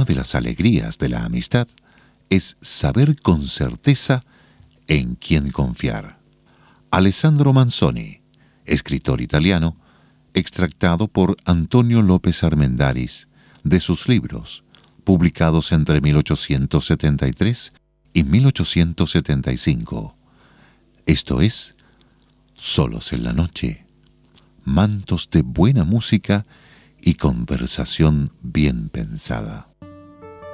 Una de las alegrías de la amistad es saber con certeza en quién confiar. Alessandro Manzoni, escritor italiano, extractado por Antonio López Armendáriz de sus libros, publicados entre 1873 y 1875. Esto es Solos en la Noche, mantos de buena música y conversación bien pensada.